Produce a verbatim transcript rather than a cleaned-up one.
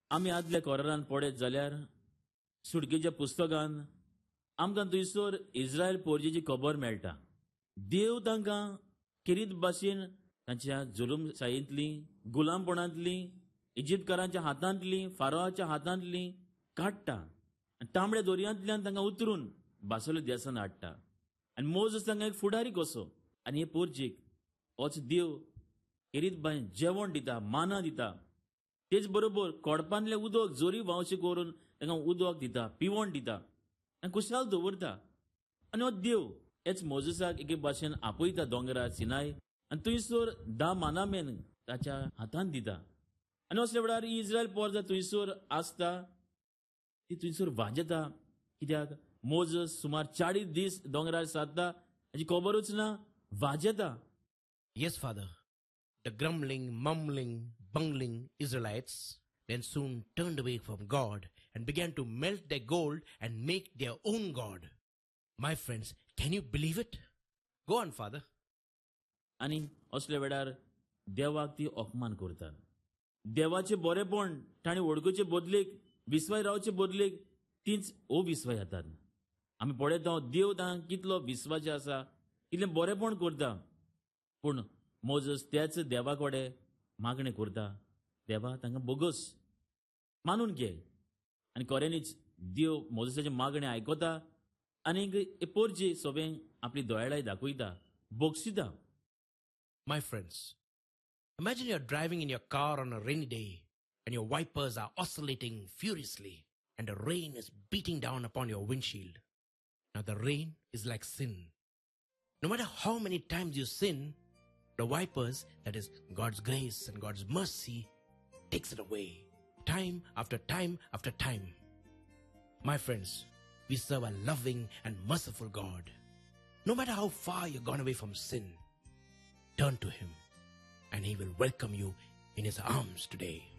आमी आदल्या कोरारान पळयत जाल्यार सुटकेच्या पुस्तकान आमकां थंयसर इस्रायल पोरजेची खबर मेळटा. देव तांकां किरीत भाशेन तांच्या जुलूमशायेंतली, गुलामपणांतली, इजिप्तकारांच्या हातांतली, फारोआच्या हातांतली काडटा आनी तांबड्या दर्यांतल्यान तांकां उतरून बासले देसान हाडटा. आनी मोजस तांकां एक फुडारी कसो आनी हे पोरजेक होच देव किरीत भाशेन जेवण दिता, माना दिता. तेच बरोबर कोडपांतलें उदक जोरी व्हांवशें करून तांकां उदक दिता, पिवण दिता आनी कुशाल दवरता. आनी हो देव हेच मोजसाक एके भाशेन आपयता दोंगरार सिनाय आनी थंयसर धा मानामेन ताच्या हातांत दिता. आनी असल्या वेळार इस्रायल पोरजां थंयसर आसता ती थंयसर वाजता. कित्याक मोजस सुमार चाळीस दीस दोंगरार सादता हाची खबरूच ना, वाजता. Yes, Father. The grumbling, mumbling, bungling Israelites then soon turned away from God and began to melt their gold and make their own God. My friends, can you believe it? Go on, Father. आनी असल्या वेळार देवाक ती अपमान करता. देवाचे बरेपण ताणें वळखुचे बदलेक, विस्वाय रावचे बदलेक तीच अविस्वाय जातात. आमी पळयता देव तांकां कितलो विस्वासी आसा, कितलें बरेपण करता. पूण मोजस त्याच देवा कडेन मागणें करता. देवा तांकां बोगस मानून घे. आनी खऱ्यांनीच देव मोजसाचे मागणें आयकता आनीक हे पोरजे सोबें आपली दयाळाय दाखयता, बोगसिता. My friends, imagine you're driving in your car on a rainy day and your wipers are oscillating furiously and the rain is beating down upon your windshield. Now the rain is like sin. No matter how many times you sin, the wipers, that is God's grace and God's mercy, takes it away. Time after time after time. My friends, we serve a loving and merciful God. No matter how far you've gone away from sin, turn to Him and He will welcome you in His arms today.